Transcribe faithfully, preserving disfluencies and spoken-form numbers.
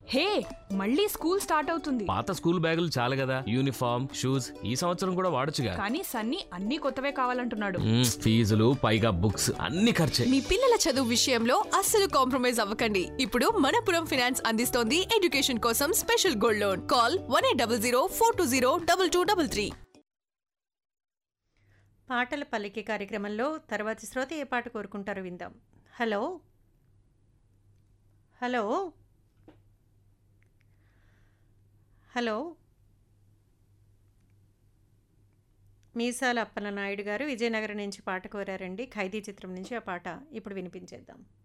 హే, మళ్ళీ school start అవుతుంది. పాత స్కూల్ బ్యాగులు చాలు కదా, యూనిఫామ్ షూస్ ఈ సంవత్సరం కూడా వాడొచ్చుగా. కానీ సన్నీ అన్ని కొత్తవే కావాలంటున్నాడు. మ్మ్, ఫీజులు పైగా బుక్స్ అన్ని ఖర్చే. మీ పిల్లల చదువు విషయంలో అస్సలు కాంప్రమైజ్ అవ్వకండి. ఇప్పుడు మనపురం ఫైనాన్స్ అందిస్తోంది ఎడ్యుకేషన్ కోసం special gold loan. Call one eight double zero four two zero double two double three. పాటల పలికి కార్యక్రమంలో తర్వాతి శ్రోత ఏ పాట కోరుకుంటారో విందాం. హలో హలో హలో మీసాల అప్పల నాయుడు గారు విజయనగరం నుంచి పాట కోరారండి. ఖైదీ చిత్రం నుంచి ఆ పాట ఇప్పుడు వినిపించేద్దాం.